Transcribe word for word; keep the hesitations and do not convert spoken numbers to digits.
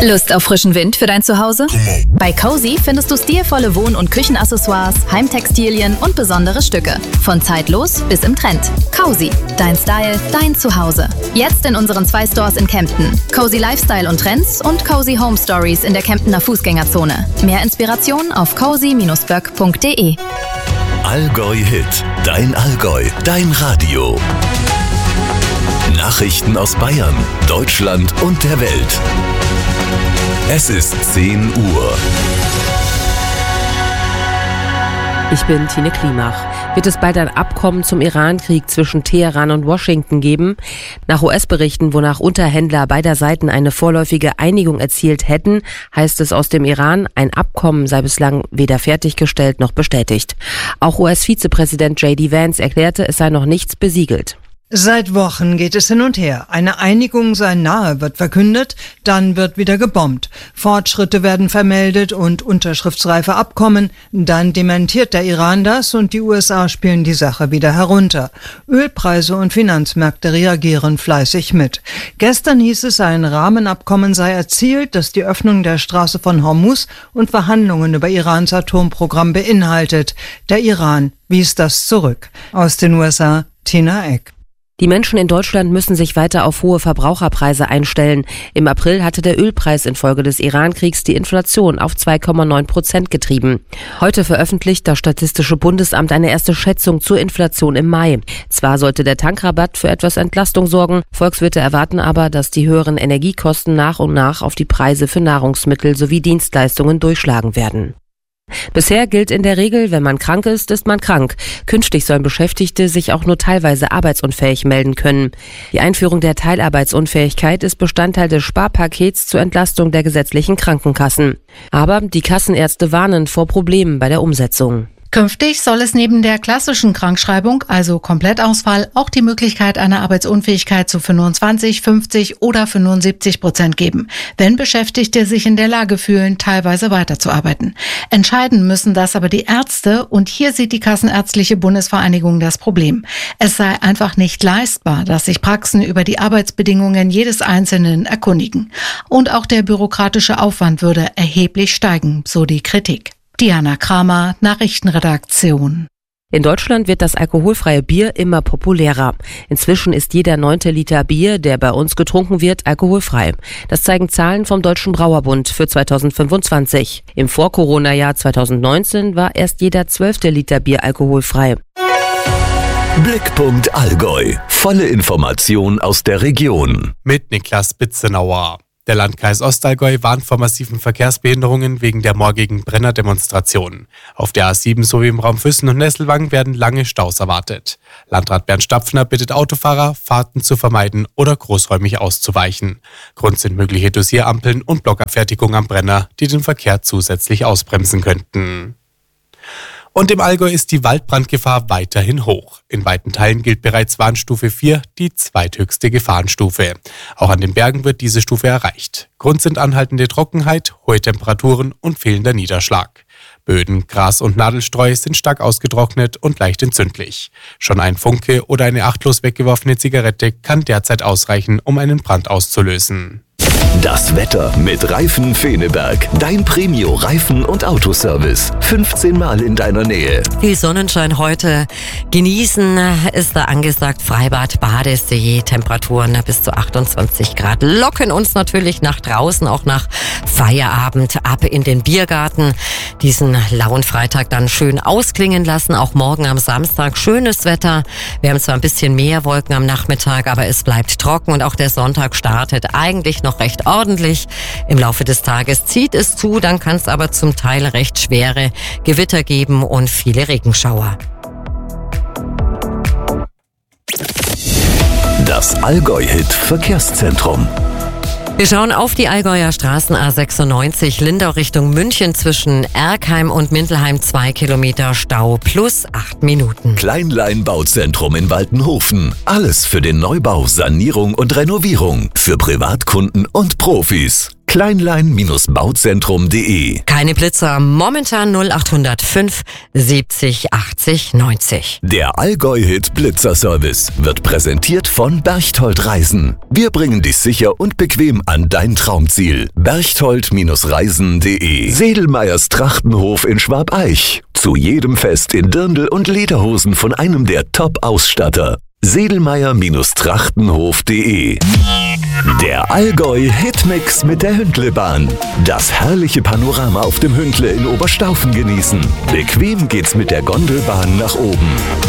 Lust auf frischen Wind für dein Zuhause? Bei Cozy findest du stilvolle Wohn- und Küchenaccessoires, Heimtextilien und besondere Stücke. Von zeitlos bis im Trend. Cozy, dein Style, dein Zuhause. Jetzt in unseren zwei Stores in Kempten. Cozy Lifestyle und Trends und Cozy Home Stories in der Kemptener Fußgängerzone. Mehr Inspiration auf cozy Bindestrich böck Punkt de. Allgäu Hit, dein Allgäu, dein Radio. Nachrichten aus Bayern, Deutschland und der Welt. Es ist zehn Uhr. Ich bin Tine Klimach. Wird es bald ein Abkommen zum Iran-Krieg zwischen Teheran und Washington geben? Nach U S-Berichten, wonach Unterhändler beider Seiten eine vorläufige Einigung erzielt hätten, heißt es aus dem Iran, ein Abkommen sei bislang weder fertiggestellt noch bestätigt. Auch U S-Vizepräsident J D Vance erklärte, es sei noch nichts besiegelt. Seit Wochen geht es hin und her. Eine Einigung sei nahe, wird verkündet, dann wird wieder gebombt. Fortschritte werden vermeldet und unterschriftsreife Abkommen, dann dementiert der Iran das und die U S A spielen die Sache wieder herunter. Ölpreise und Finanzmärkte reagieren fleißig mit. Gestern hieß es, ein Rahmenabkommen sei erzielt, das die Öffnung der Straße von Hormuz und Verhandlungen über Irans Atomprogramm beinhaltet. Der Iran wies das zurück. Aus den U S A, Tina Eck. Die Menschen in Deutschland müssen sich weiter auf hohe Verbraucherpreise einstellen. Im April hatte der Ölpreis infolge des Iran-Kriegs die Inflation auf zwei Komma neun Prozent getrieben. Heute veröffentlicht das Statistische Bundesamt eine erste Schätzung zur Inflation im Mai. Zwar sollte der Tankrabatt für etwas Entlastung sorgen, Volkswirte erwarten aber, dass die höheren Energiekosten nach und nach auf die Preise für Nahrungsmittel sowie Dienstleistungen durchschlagen werden. Bisher gilt in der Regel, wenn man krank ist, ist man krank. Künftig sollen Beschäftigte sich auch nur teilweise arbeitsunfähig melden können. Die Einführung der Teilarbeitsunfähigkeit ist Bestandteil des Sparpakets zur Entlastung der gesetzlichen Krankenkassen. Aber die Kassenärzte warnen vor Problemen bei der Umsetzung. Künftig soll es neben der klassischen Krankschreibung, also Komplettausfall, auch die Möglichkeit einer Arbeitsunfähigkeit zu fünfundzwanzig, fünfzig oder fünfundsiebzig Prozent geben, wenn Beschäftigte sich in der Lage fühlen, teilweise weiterzuarbeiten. Entscheiden müssen das aber die Ärzte und hier sieht die Kassenärztliche Bundesvereinigung das Problem. Es sei einfach nicht leistbar, dass sich Praxen über die Arbeitsbedingungen jedes Einzelnen erkundigen. Und auch der bürokratische Aufwand würde erheblich steigen, so die Kritik. Diana Kramer, Nachrichtenredaktion. In Deutschland wird das alkoholfreie Bier immer populärer. Inzwischen ist jeder neunte Liter Bier, der bei uns getrunken wird, alkoholfrei. Das zeigen Zahlen vom Deutschen Brauerbund für zweitausendfünfundzwanzig. Im Vor-Corona-Jahr zweitausendneunzehn war erst jeder zwölfte Liter Bier alkoholfrei. Blickpunkt Allgäu. Volle Information aus der Region. Mit Niklas Bitzenauer. Der Landkreis Ostallgäu warnt vor massiven Verkehrsbehinderungen wegen der morgigen Brennerdemonstration. Auf der A sieben sowie im Raum Füssen und Nesselwang werden lange Staus erwartet. Landrat Bernd Stapfner bittet Autofahrer, Fahrten zu vermeiden oder großräumig auszuweichen. Grund sind mögliche Dosirampeln und Blockabfertigung am Brenner, die den Verkehr zusätzlich ausbremsen könnten. Und im Allgäu ist die Waldbrandgefahr weiterhin hoch. In weiten Teilen gilt bereits Warnstufe vier, die zweithöchste Gefahrenstufe. Auch an den Bergen wird diese Stufe erreicht. Grund sind anhaltende Trockenheit, hohe Temperaturen und fehlender Niederschlag. Böden, Gras und Nadelstreu sind stark ausgetrocknet und leicht entzündlich. Schon ein Funke oder eine achtlos weggeworfene Zigarette kann derzeit ausreichen, um einen Brand auszulösen. Das Wetter mit Reifen Feneberg. Dein Premio-Reifen- und Autoservice. fünfzehn Mal in deiner Nähe. Viel Sonnenschein heute. Genießen ist da angesagt. Freibad, Badesee, Temperaturen bis zu achtundzwanzig Grad. Locken uns natürlich nach draußen, auch nach Feierabend ab in den Biergarten. Diesen lauen Freitag dann schön ausklingen lassen. Auch morgen am Samstag schönes Wetter. Wir haben zwar ein bisschen mehr Wolken am Nachmittag, aber es bleibt trocken und auch der Sonntag startet eigentlich noch recht ordentlich. Im Laufe des Tages zieht es zu, dann kann es aber zum Teil recht schwere Gewitter geben und viele Regenschauer. Das Allgäu-Hit Verkehrszentrum. Wir schauen auf die Allgäuer Straßen A sechsundneunzig, Lindau Richtung München zwischen Erkheim und Mindelheim zwei Kilometer Stau plus acht Minuten. Kleinlein-Bauzentrum in Waltenhofen. Alles für den Neubau, Sanierung und Renovierung. Für Privatkunden und Profis. kleinlein bauzentrum punkt de. Keine Blitzer, momentan null acht null fünf siebzig achtzig neunzig. Der Allgäu-Hit Blitzer-Service wird präsentiert von Berchtold Reisen. Wir bringen dich sicher und bequem an dein Traumziel. berchtold Reisen punkt de. Sedelmeyers Trachtenhof in Schwabeich. Zu jedem Fest in Dirndl und Lederhosen von einem der Top-Ausstatter. Sedelmeyer Trachtenhof punkt de. Der Allgäu-Hitmix mit der Hündlebahn. Das herrliche Panorama auf dem Hündle in Oberstaufen genießen. Bequem geht's mit der Gondelbahn nach oben.